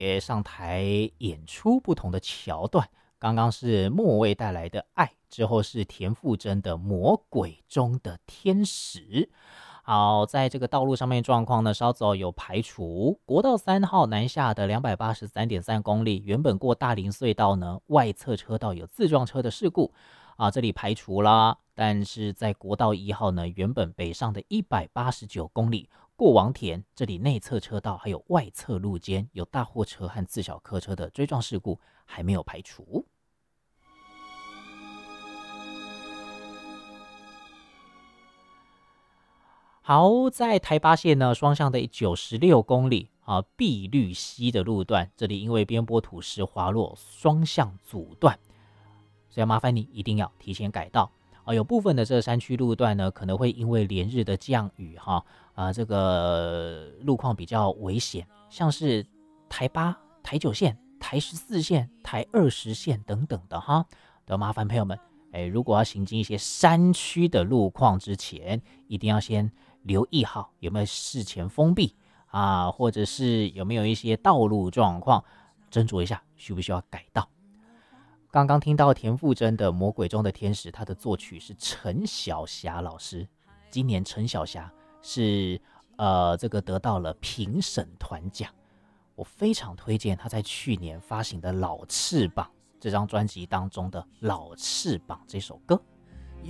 上台演出不同的桥段。刚刚是莫文蔚带来的《爱》，之后是田馥甄的《魔鬼中的天使》。好，在这个道路上面状况呢，稍早有排除。国道3号南下的283.3公里，原本过大林隧道呢，外侧车道有自撞车的事故这里排除啦。但是在国道1号呢，原本北上的189公里，过王田这里内侧车道还有外侧路肩有大货车和自小客车的追撞事故还没有排除。好，在台八线呢，双向的96公里碧绿溪的路段，这里因为边坡土石滑落，双向阻断，所以麻烦你一定要提前改道有部分的这个山区路段呢，可能会因为连日的降雨这个路况比较危险，像是台8、台9线、台14线、台20线等等的都麻烦朋友们，如果要行经一些山区的路况之前，一定要先留意好有没有事前封闭或者是有没有一些道路状况，斟酌一下需不需要改道。刚刚听到田馥甄的《魔鬼中的天使》，他的作曲是陈小霞老师。今年陈小霞是这个得到了评审团奖，我非常推荐他在去年发行的《老翅膀》这张专辑当中的《老翅膀》这首歌。